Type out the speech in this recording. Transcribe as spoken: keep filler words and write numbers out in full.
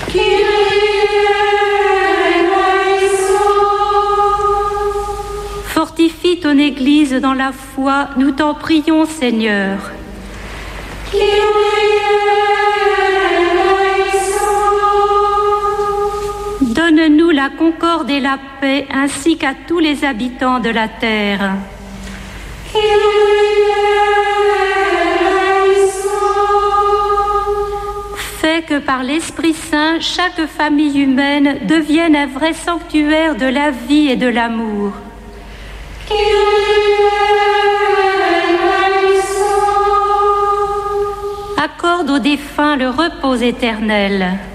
Fortifie ton Église dans la foi, nous t'en prions, Seigneur. Donne-nous la concorde et la paix, ainsi qu'à tous les habitants de la terre. Fais que par l'Esprit Saint, chaque famille humaine devienne un vrai sanctuaire de la vie et de l'amour. Accorde aux défunts le repos éternel.